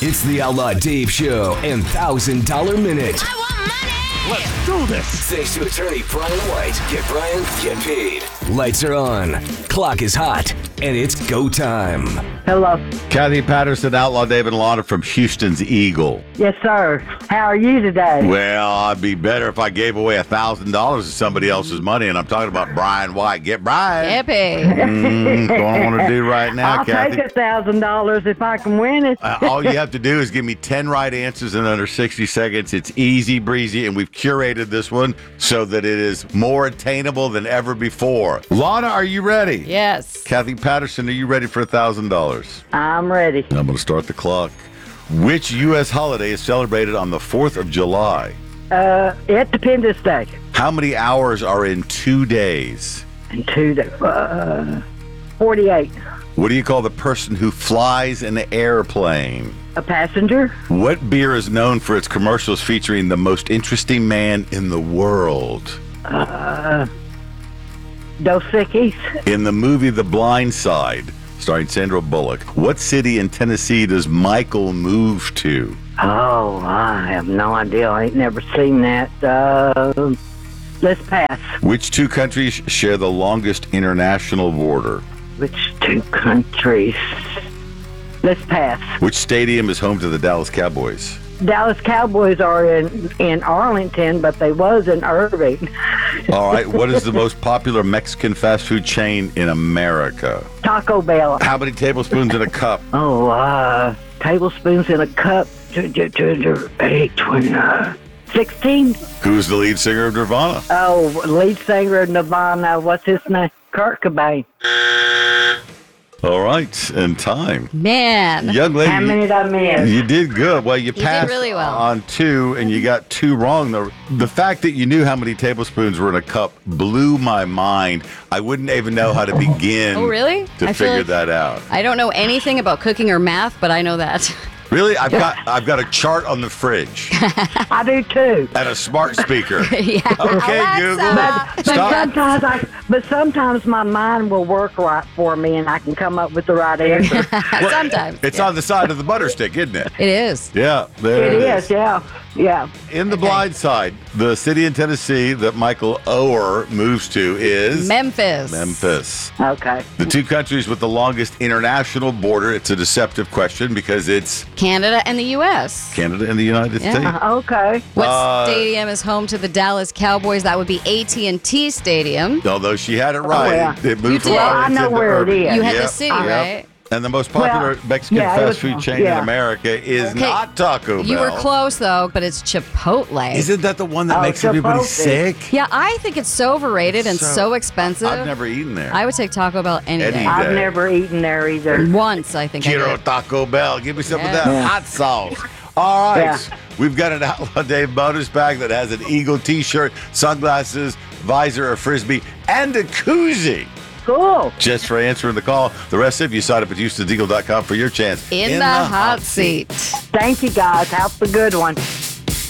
It's the Outlaw Dave Show and $1,000 Minute. I want money! Let's do this. Thanks to attorney Brian White. Get Brian, get paid. Lights are on. Clock is hot. And it's go time. Hello. Kathy Patterson, Outlaw Dave and Lana from Houston's Eagle. Yes, sir. How are you today? Well, I'd be better if I gave away $1,000 to somebody else's money, and I'm talking about Brian White. Get Brian. Yippee. What I want to do right now, I'll Kathy. take $1,000 if I can win it. All you have to do is give me 10 right answers in under 60 seconds. It's easy breezy, and we've curated this one so that it is more attainable than ever before. Lana, are you ready? Yes. Kathy Patterson, are you ready for $1,000? I'm ready. I'm going to start the clock. Which U.S. holiday is celebrated on the 4th of July? Independence Day. How many hours are in 2 days? And 2 days. 48. What do you call the person who flies an airplane? A passenger. What beer is known for its commercials featuring the most interesting man in the world? Dos Equis. In the movie The Blind Side, starring Sandra Bullock, what city in Tennessee does Michael move to? Oh, I have no idea. I ain't never seen that. Let's pass. Which two countries share the longest international border? Which two countries? Let's pass. Which stadium is home to the Dallas Cowboys? Dallas Cowboys are in Arlington, but they was in Irving. All right, what is the most popular Mexican fast food chain in America? Taco Bell. How many tablespoons in a cup? Oh, tablespoons in a cup. 8, 20, 16. Who's the lead singer of Nirvana? Oh, lead singer of Nirvana. What's his name? Kurt Cobain. All right, and time. Man. Young lady, How many did I miss? you did good. Well, you did passed really well. on 2, and you got 2 wrong. The fact that you knew how many tablespoons were in a cup blew my mind. I wouldn't even know how to begin Oh, really? to I feel figure like- that out. I don't know anything about cooking or math, but I know that. Really? I've got a chart on the fridge I do too. and a smart speaker. Yeah. Okay, Alexa. Google. Stop. But sometimes my mind will work right for me, and I can come up with the right answer. Sometimes. It's on the side of the butter stick, isn't it? It is. Yeah, there It is, yeah. In The Blind Side, the city in Tennessee that Michael Oher moves to is Memphis. Memphis. Okay. The two countries with the longest international border, it's a deceptive question because it's Canada and the U.S. Canada and the United Yeah. States. Okay. What stadium is home to the Dallas Cowboys? That would be AT&T Stadium. Although she had it right. yeah. It moved You did. from Well, I Arlington know to where it Irving. is. You had Yep, the city, yep. right? And the most popular Well, Mexican yeah, it fast was- food chain in yeah. America is Okay, not Taco Bell. You were close, though, but it's Chipotle. Isn't that the one that Oh, makes everybody Chipotle. sick? Yeah, I think it's so overrated and So- so expensive. I've never eaten there. I would take Taco Bell any Any day. day. I've never eaten there either. Once, I think I Quiero did. Taco Bell. Give me some of Yeah. that hot sauce. All right. Yeah. We've got an Outlaw Dave bonus bag that has an Eagle t-shirt, sunglasses, visor, a Frisbee, and a koozie. Cool. Just for answering the call. The rest of you sign up at HoustonEagle.com for your chance. In the hot seat. Thank you, guys. Have a good one.